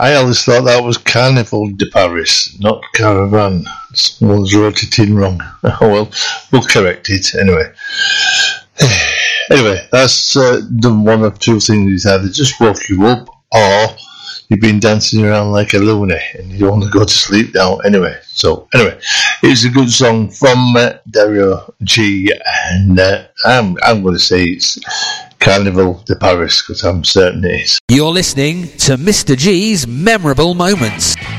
I always thought that was Carnival de Paris, not Caravan. Someone's wrote it in wrong. Oh well, we'll correct it anyway. Anyway, that's done one of two things. Either just woke you up, or you've been dancing around like a loony and you want to go to sleep now. Anyway, it's a good song from Dario G, and I'm going to say it's Carnival de Paris, because I'm certain it is. You're listening to Mr. G's Memorable Moments.